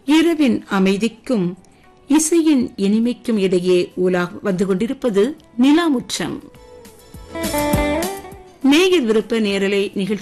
இரவின் அமைதிக்கும் இசையின் இனிமைக்கும் இடையே உலா வந்து கொண்டிருப்பது நிலாமுற்றம். நேயர் விருப்ப நேரலை நிகழ்ச்சி